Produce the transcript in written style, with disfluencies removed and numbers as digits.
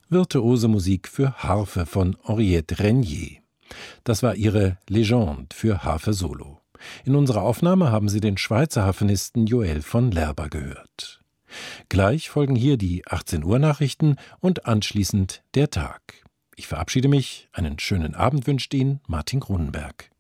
Virtuose Musik für Harfe von Henriette Renier. Das war ihre Légende für Harfe Solo. In unserer Aufnahme haben Sie den Schweizer Harfenisten Joël von Lerba gehört. Gleich folgen hier die 18 Uhr Nachrichten und anschließend der Tag. Ich verabschiede mich, einen schönen Abend wünscht Ihnen Martin Grunenberg.